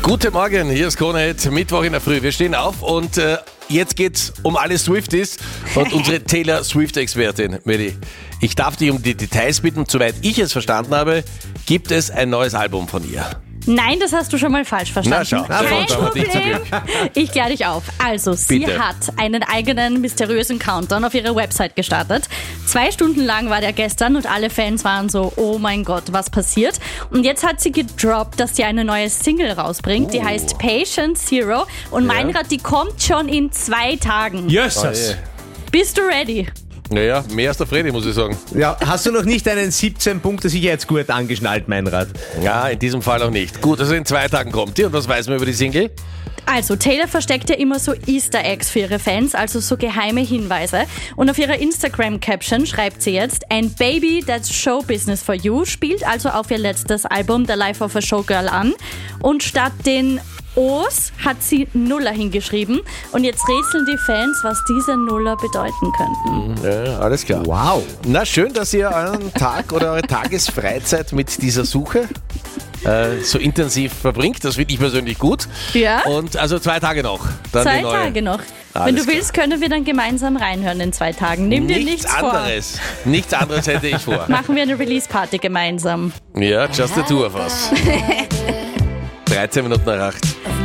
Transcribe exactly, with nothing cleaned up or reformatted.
Guten Morgen, hier ist Krone-Hit, Mittwoch in der Früh. Wir stehen auf und äh, jetzt geht's um alle Swifties und unsere Taylor Swift-Expertin, Medi. Ich darf dich um die Details bitten. Soweit ich es verstanden habe, gibt es ein neues Album von ihr. Nein, das hast du schon mal falsch verstanden. Na schau, Kein da hat dich zum Problem. Glück. Ich kläre dich auf. Also, sie Bitte. hat einen eigenen mysteriösen Countdown auf ihrer Website gestartet. Zwei Stunden lang war der gestern und alle Fans waren so, oh mein Gott, was passiert? Und jetzt hat sie gedroppt, dass sie eine neue Single rausbringt. Die Oh. heißt Patient Zero. Und Ja. Meinrad, die kommt schon in zwei Tagen. Jösses. Bist du ready? Naja, mehr als der Freddy, muss ich sagen. Ja, hast du noch nicht einen siebzehn-Punkte-Sicherheitsgurt angeschnallt, Meinrad? Ja, in diesem Fall auch nicht. Gut, also in zwei Tagen kommt die. Und was weiß man über die Single? Also, Taylor versteckt ja immer so Easter Eggs für ihre Fans, also so geheime Hinweise. Und auf ihrer Instagram-Caption schreibt sie jetzt, ein Baby that's show business for you, spielt also auf ihr letztes Album The Life of a Showgirl an. Und statt den O's hat sie Nuller hingeschrieben. Und jetzt rätseln die Fans, was diese Nuller bedeuten könnten. Ja, alles klar. Wow. Na, schön, dass ihr euren Tag oder eure Tagesfreizeit mit dieser Suche äh, so intensiv verbringt. Das finde ich persönlich gut. Ja. Und also zwei Tage noch. Dann Zwei die neue. Tage noch. Alles Wenn du klar. willst, können wir dann gemeinsam reinhören in zwei Tagen. Nimm dir nichts, nichts anderes. Nichts anderes hätte ich vor. vor. Machen wir eine Release-Party gemeinsam. Ja, just the two of us. dreizehn Minuten nach acht.